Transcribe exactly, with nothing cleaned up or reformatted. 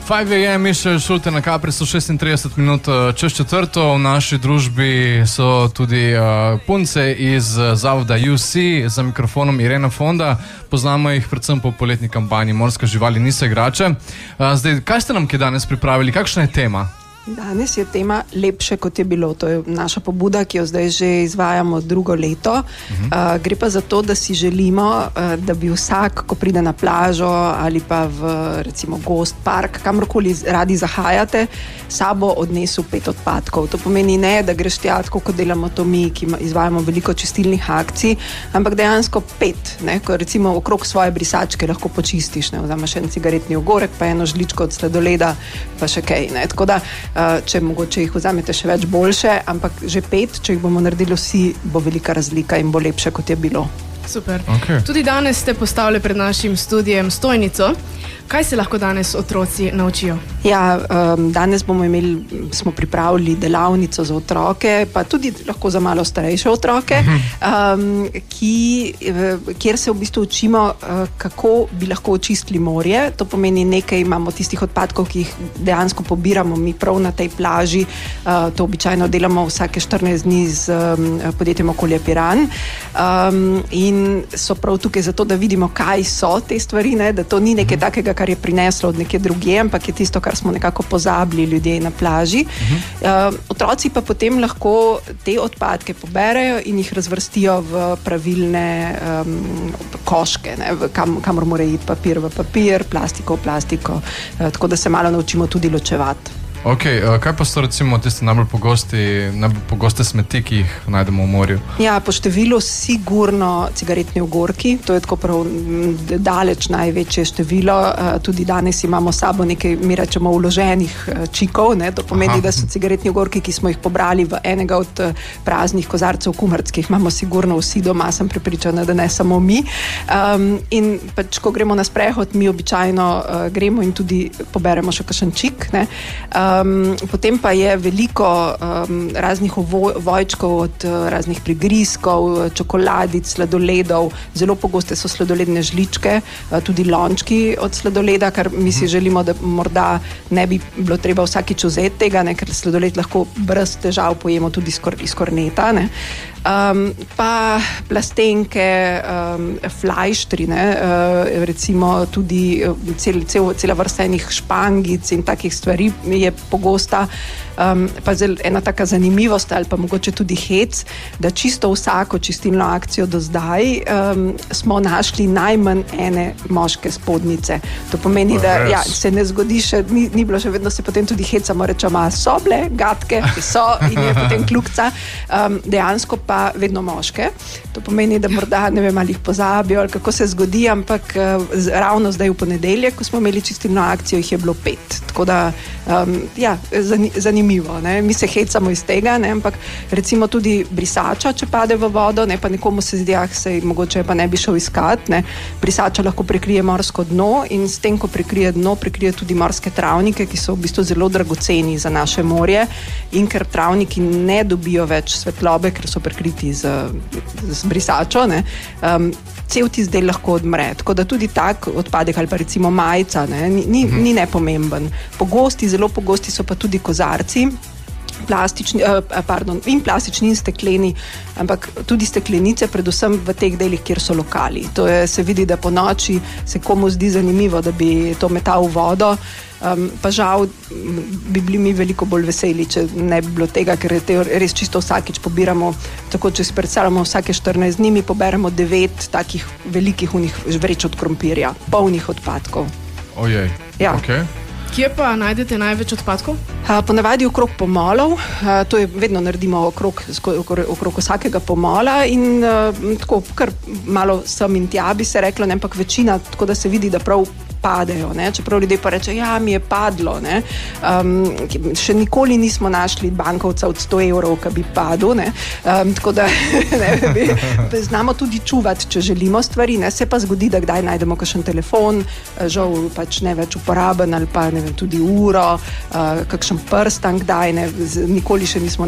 five a m Mišel Šulte na Kapri so šestintrideset minut čez četrto. V naši družbi so tudi uh, punce iz zavoda U C, za mikrofonom Irena Fonda. Poznamo jih predvsem po poletni kampanji Morske živali niso igrače. Uh, zdaj, kaj ste nam kaj danes pripravili? Kakšna je tema? Danes je tema lepše, kot je bilo. To je naša pobuda, ki jo zdaj že izvajamo drugo leto. Uh-huh. Uh, gre pa za to, da si želimo, uh, da bi vsak, ko pride na plažo ali pa v recimo gost, park, kamorkoli radi zahajate, sabo odnesel pet odpadkov. To pomeni ne, da greš tja, tako kot delamo to mi, ki izvajamo veliko čistilnih akcij, ampak dejansko pet, ne, ko recimo okrog svoje brisačke lahko počistiš, ne, vzameš en cigaretni ogorek, pa eno žličko od sladoleda, pa še kaj, ne, tako da Uh, če mogoče jih vzamete še več, boljše, ampak že pet, če jih bomo naredili vsi, bo velika razlika in bo lepše, kot je bilo. Super. Okay. Tudi danes ste postavili pred našim studijem stojnico. Kaj se lahko danes otroci naučijo? Ja, um, danes bomo imeli, smo pripravili delavnico za otroke, pa tudi lahko za malo starejše otroke, um, ki, kjer se v bistvu učimo, uh, kako bi lahko očistili morje. To pomeni, nekaj imamo tistih odpadkov, ki jih dejansko pobiramo mi prav na tej plaži. Uh, to običajno delamo vsake štirinajst dni z um, podjetjem Okolje Piran. Um, in so prav tukaj zato, da vidimo, kaj so te stvari, ne? Da to ni nekaj takega, kar je prineslo od nekje drugje, ampak je tisto, kar smo nekako pozabili ljudje na plaži. Uh-huh. Uh, otroci pa potem lahko te odpadke poberejo in jih razvrstijo v pravilne um, koške, ne, v kam, kamor mora iti papir v papir, plastiko v plastiko, uh, tako da se malo naučimo tudi ločevati. Ok, kaj pa so recimo tiste najbolj pogosti, najbolj pogoste smeti, ki jih najdemo v morju? Ja, po številu sigurno cigaretni ogorki, to je tako prav daleč največje število. Tudi danes imamo sabo nekaj, mi rečemo, vloženih čikov, ne? To pomeni, Aha. da so cigaretni ogorki, ki smo jih pobrali v enega od praznih kozarcev kumrckih, imamo sigurno vsi doma, sem prepričana, da ne samo mi. Um, in pač, ko gremo na sprehod, mi običajno uh, gremo in tudi poberemo še kakšen čik, ne? Um, potem pa je veliko um, raznih ovojčkov od uh, raznih prigrizkov, čokoladic, sladoledov, zelo pogoste so sladoledne žličke, uh, tudi lončki od sladoleda, kar mi si želimo, da morda ne bi bilo treba vsakič vzeti tega, ne, ker sladoled lahko brez težav pojemo tudi iz, kor, iz korneta, ne. Um, pa plastenke, um, flajštri, ne, uh, recimo tudi cel, cel, cela vrsta enih špangic in takih stvari je pogosta. Um, pa zel, ena taka zanimivost ali pa mogoče tudi hec, da čisto vsako čistilno akcijo do zdaj um, smo našli najmanj ene moške spodnice. To pomeni, da ja, se ne zgodi še, ni, ni bilo še vedno, se potem tudi hecamo, rečemo, so bile gatke, so in je potem kljukca. Um, dejansko pa vedno moške. To pomeni, da morda, ne vem, ali jih pozabijo ali kako se zgodi, ampak uh, ravno zdaj v ponedeljek, ko smo imeli čistilno akcijo, jih je bilo pet. Tako da, um, ja, zanimivo. Ne? Mi se hecamo iz tega, ne? Ampak recimo tudi brisača, če pade v vodo, ne? Pa nekomu se zdi, ah, se mogoče pa ne bi šel iskat, ne? Brisača lahko prekrije morsko dno in s tem, ko prekrije dno, prekrije tudi morske travnike, ki so v bistvu zelo dragoceni za naše morje, in ker travniki ne dobijo več svetlobe, ker so prekriti z, z brisačo, ne? Um, cel ti zdaj lahko odmre. Tako da tudi tak odpadek ali pa recimo majica, ne, ni, ni, ni nepomemben. Pogosti, zelo pogosti so pa tudi kozarci, plastični, eh, pardon, in plastični in stekleni, ampak tudi steklenice, predvsem v teh delih, kjer so lokali. To je, se vidi, da po noči se komu zdi zanimivo, da bi to metal v vodo, um, pa žal bi bili mi veliko bolj veseli, če ne bi bilo tega, ker te res čisto vsakič pobiramo, tako če si predstavljamo vsake štirinajst dni, mi poberemo devet takih velikih unih vreč od krompirja, polnih odpadkov. Ojej, ja. Ok. Kje pa najdete največ odpadkov? Uh, ponavadi okrog pomolov, uh, to je vedno naredimo okrog, okrog, okrog vsakega pomola in uh, tako kar malo sem in tja bi se reklo, ne, ampak večina, tako da se vidi, da prav padejo, ne? Čeprav ljudje pa reče, ja, mi je padlo, ne? Um, še nikoli nismo našli bankovca od sto evrov, ki bi padel, ne? Um, tako da ne, bi, znamo tudi čuvati, če želimo stvari, ne? Se pa zgodi, da kdaj najdemo kakšen telefon, žal pač ne več uporaben ali pa ne vem, tudi uro, uh, kakšen prstan kdaj, ne? Nikoli še nismo